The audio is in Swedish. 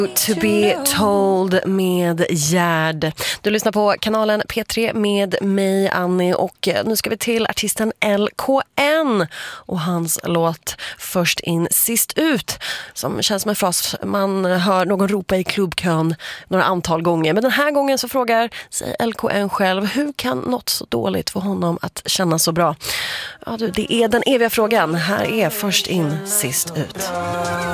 To be told med Gerd. Du lyssnar på kanalen P3 med mig, Annie, och nu ska vi till artisten LKN och hans låt Först in, sist ut, som känns som en fras man hör någon ropa i klubbkön några antal gånger. Men den här gången så frågar sig LKN själv, hur kan något så dåligt få honom att känna så bra? Ja du, det är den eviga frågan. Här är Först in, sist ut.